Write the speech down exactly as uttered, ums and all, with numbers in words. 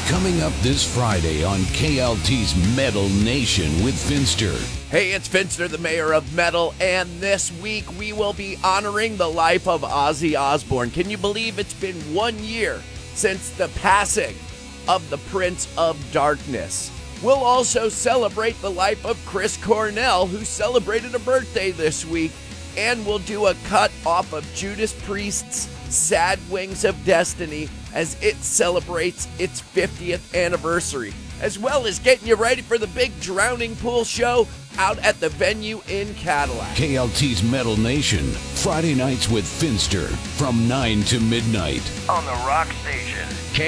Coming up this Friday on K L T's Metal Nation with Finster. Hey, it's Finster, the mayor of metal, and this week we will be honoring the life of Ozzy Osbourne. Can you believe it's been one year since the passing of the Prince of Darkness? We'll also celebrate the life of Chris Cornell, who celebrated a birthday this week, and we'll do a cut off of Judas Priest's Sad Wings of Destiny as it celebrates its fiftieth anniversary, as well as getting you ready for the big Drowning Pool show out at the venue in Cadillac. K L T's Metal Nation, Friday nights with Finster from nine to midnight on the Rock Station.